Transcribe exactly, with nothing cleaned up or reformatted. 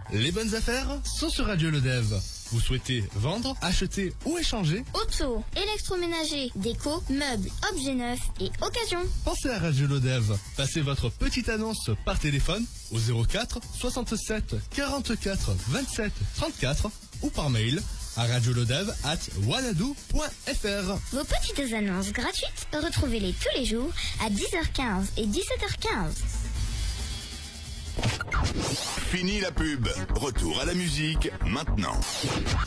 Les bonnes affaires sont sur Radio Le Dev. Vous souhaitez vendre, acheter ou échanger? Auto, électroménager, déco, meubles, objets neufs et occasion. Pensez à Radio Le Dev. Passez votre petite annonce par téléphone au zéro quatre soixante-sept quarante-quatre vingt-sept trente-quatre ou par mail à radioledev arobase wanadoo point fr. Vos petites annonces gratuites, retrouvez-les tous les jours à dix heures quinze et dix-sept heures quinze. Fini la pub. Retour à la musique maintenant.